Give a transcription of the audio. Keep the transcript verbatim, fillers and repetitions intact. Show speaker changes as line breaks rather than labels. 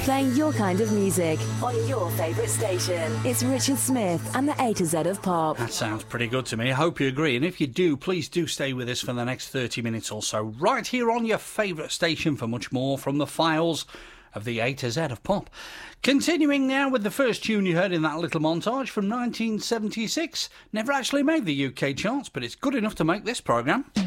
playing your kind of music on your favourite station. It's Richard Smith and the A to Z of Pop.
That sounds pretty good to me. I hope you agree. And if you do, please do stay with us for the next thirty minutes or so, right here on your favourite station for much more from the files of the A to Z of Pop. Continuing now with the first tune you heard in that little montage from nineteen seventy-six. Never actually made the U K charts, but it's good enough to make this programme.